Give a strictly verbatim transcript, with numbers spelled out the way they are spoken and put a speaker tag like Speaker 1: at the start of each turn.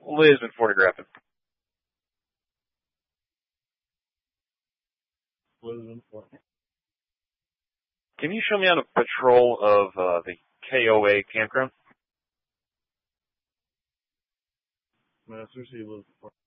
Speaker 1: Liz been photographing. Can you show me on a patrol of uh, the K O A campground?
Speaker 2: Master, she lives